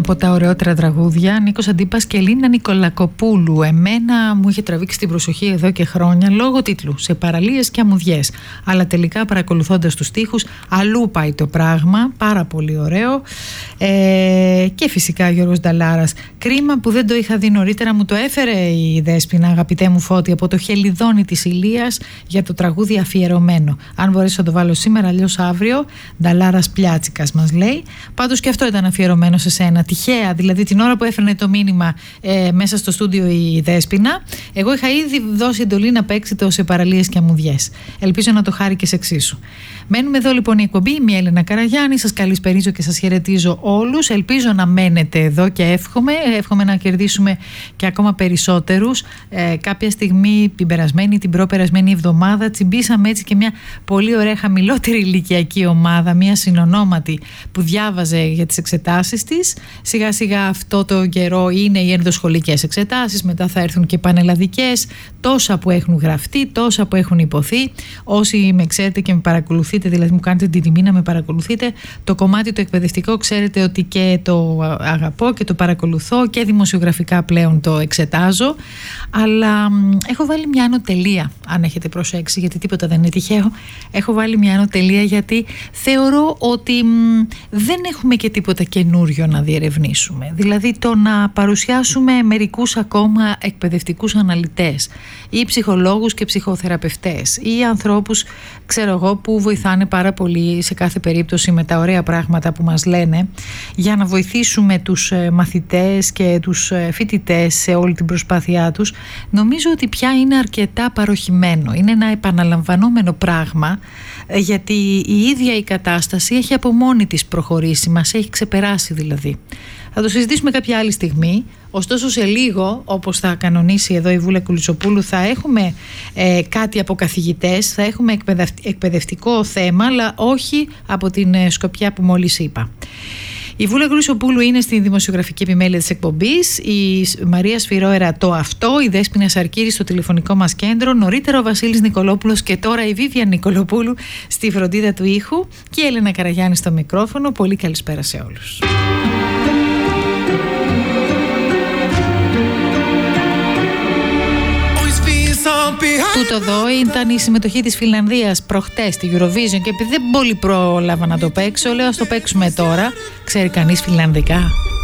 από τα ωραιότερα τραγούδια. Νίκος Αντίπας και Ελίνα Νικολακοπούλου. Εμένα μου είχε τραβήξει την προσοχή εδώ και χρόνια λόγω τίτλου «Σε παραλίες και αμμουδιές». Αλλά τελικά, παρακολουθώντας τους στίχους, αλλού πάει το πράγμα. Πάρα πολύ ωραίο. Και φυσικά Γιώργος Νταλάρας. Κρίμα που δεν το είχα δει νωρίτερα. Μου το έφερε η Δέσποινα, αγαπητέ μου Φώτη, από το Χελιδόνι της Ηλίας για το τραγούδι αφιερωμένο. Αν μπορέσω να το βάλω σήμερα, αλλιώς αύριο. Νταλάρας Πλιάτσικας μας λέει. Πάντως και αυτό ήταν αφιερωμένο σε σένα. Τυχαία, δηλαδή την ώρα που έφερνε το μήνυμα μέσα στο στούντιο η Δέσποινα, εγώ είχα ήδη δώσει εντολή να παίξει το «Σε παραλίες και αμμουδιές». Ελπίζω να το χάρηκες εξίσου. Μένουμε εδώ λοιπόν η εκπομπή. Είμαι η Έλενα Καραγιάννη. Σας καλησπερίζω και σας χαιρετίζω όλους. Ελπίζω να μένετε εδώ και εύχομαι να κερδίσουμε και ακόμα περισσότερους. Κάποια στιγμή, την περασμένη, την προπερασμένη εβδομάδα, τσιμπήσαμε έτσι και μια πολύ ωραία χαμηλότερη ηλικιακή ομάδα, μια συνονόματη που διάβαζε για τις εξετάσεις της. Σιγά σιγά αυτό το καιρό είναι οι ενδοσχολικές εξετάσεις, μετά θα έρθουν και πανελλαδικές, τόσα που έχουν γραφτεί, τόσα που έχουν υποθεί. Όσοι με ξέρετε και με παρακολουθείτε, δηλαδή μου κάνετε την τιμή να με παρακολουθείτε, το κομμάτι το εκπαιδευτικό ξέρετε ότι και το αγαπώ και το παρακολουθώ και δημοσιογραφικά πλέον το εξετάζω, αλλά έχω βάλει μια ανωτελεία, αν έχετε προσέξει, γιατί τίποτα δεν είναι τυχαίο. Έχω βάλει μια ανωτελεία γιατί θεωρώ ότι δεν έχουμε και τίποτα καινούριο να διερευνήσουμε. Δηλαδή το να παρουσιάσουμε μερικούς ακόμα εκπαιδευτικούς αναλυτές ή ψυχολόγους και ψυχοθεραπευτές ή ανθρώπους, ξέρω εγώ, που βοηθάνε πάρα πολύ σε κάθε περίπτωση με τα ωραία πράγματα που μας λένε για να βοηθήσουμε τους μαθητές και τους φοιτητές σε όλη την προσπάθειά τους. Νομίζω ότι πια είναι αρκετά παροχημένο. Είναι ένα επαναλαμβανόμενο πράγμα, γιατί η ίδια η κατάσταση έχει από μόνη της προχωρήσει, μας έχει ξεπεράσει δηλαδή. Θα το συζητήσουμε κάποια άλλη στιγμή. Ωστόσο σε λίγο, όπως θα κανονίσει εδώ η Βούλα Κουλισοπούλου, θα έχουμε κάτι από καθηγητές, θα έχουμε εκπαιδευτικό θέμα, αλλά όχι από την σκοπιά που μόλις είπα. Η Βούλα Κουλισοπούλου είναι στη δημοσιογραφική επιμέλεια της εκπομπής, η Μαρία Σφυρόερα το αυτό, η Δέσποινα Σαρκύρη στο τηλεφωνικό μας κέντρο, νωρίτερα ο Βασίλης Νικολόπουλος και τώρα η Βίβια Νικολοπούλου στη φροντίδα του ήχου και η Έλενα Καραγιάννη στο μικρόφωνο. Πολύ καλησπέρα σε όλους. Τούτο εδώ ήταν η συμμετοχή της Φινλανδίας προχτές στη Eurovision και επειδή δεν πολύ πρόλαβα να το παίξω, λέω ας το παίξουμε τώρα. Ξέρει κανείς φιλανδικά?